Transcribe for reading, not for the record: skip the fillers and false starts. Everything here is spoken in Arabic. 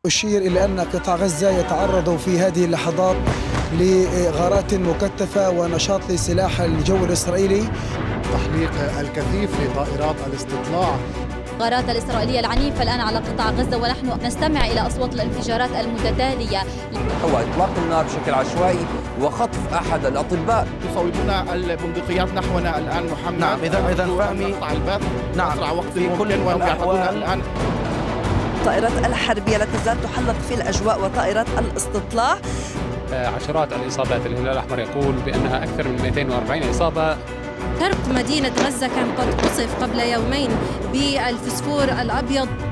أشير إلى أن قطاع غزة يتعرض في هذه اللحظات لغارات مكثفة ونشاط لسلاح الجو الإسرائيلي. تحليق الكثيف لطائرات الاستطلاع. الغارات الإسرائيلية العنيفة الآن على قطاع غزة، ونحن نستمع إلى أصوات الانفجارات المتتالية. هو إطلاق النار بشكل عشوائي وخطف أحد الأطباء. يصوبون البندقيات نحونا الآن محمد. نعم، إذا فهمي نعم أسرع وقت ممكن، وهم يعتقدون الآن. الطائرات الحربية لا تزال تحلق في الأجواء وطائرات الاستطلاع. عشرات الإصابات، الهلال الأحمر يقول بأنها أكثر من 240 إصابة. شرق مدينة غزة كان قد قصف قبل يومين بالفسفور الأبيض.